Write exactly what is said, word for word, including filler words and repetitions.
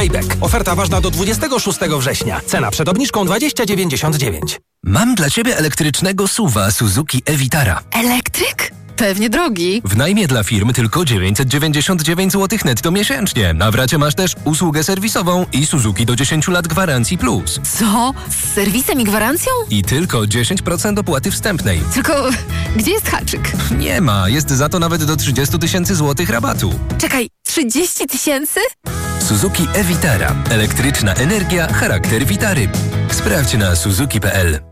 Payback. Oferta ważna do dwudziestego szóstego września. Cena przed obniżką dwadzieścia dziewięćdziesiąt dziewięć. Mam dla Ciebie elektrycznego suwa Suzuki e-Vitara. Elektryk? Pewnie drogi. W najmie dla firmy tylko dziewięćset dziewięćdziesiąt dziewięć złotych netto miesięcznie. Na w racie masz też usługę serwisową i Suzuki do dziesięciu lat gwarancji plus. Co? Z serwisem i gwarancją? I tylko dziesięć procent opłaty wstępnej. Tylko gdzie jest haczyk? Nie ma, jest za to nawet do trzydzieści tysięcy złotych rabatu. Czekaj, trzydzieści tysięcy? Suzuki e-Vitara. Elektryczna energia, charakter Vitary. Sprawdź na suzuki kropka p l.